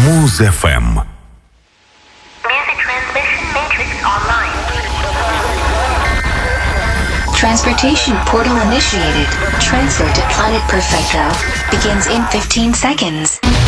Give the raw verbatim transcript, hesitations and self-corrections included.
Muz-эф эм. Music transmission matrix online. Transportation portal initiated. Transfer to Planet Perfecto begins in fifteen seconds.